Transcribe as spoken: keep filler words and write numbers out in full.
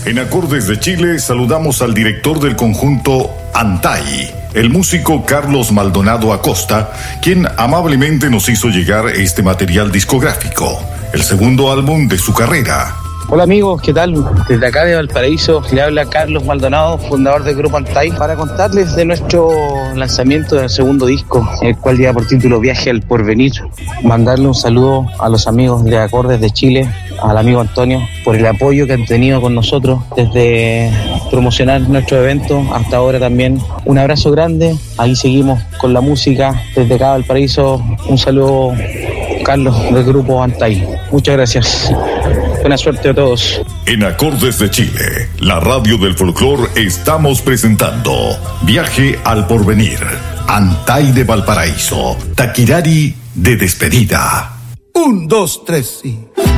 En Acordes de Chile saludamos al director del conjunto Antay, el músico Carlos Maldonado Acosta, quien amablemente nos hizo llegar este material discográfico, el segundo álbum de su carrera. Hola amigos, ¿qué tal? Desde acá de Valparaíso le habla Carlos Maldonado, fundador del grupo Antay, para contarles de nuestro lanzamiento del segundo disco, el cual lleva por título Viaje al Porvenir. Mandarle un saludo a los amigos de Acordes de Chile, al amigo Antonio, por el apoyo que han tenido con nosotros desde promocionar nuestro evento hasta ahora también. Un abrazo grande, ahí seguimos con la música desde acá de Valparaíso. Un saludo, Carlos, del grupo Antay. Muchas gracias. Buena suerte a todos. En Acordes de Chile, la radio del folclor, estamos presentando Viaje al Porvenir, Antay de Valparaíso, Taquirari de despedida. Un, dos, tres y...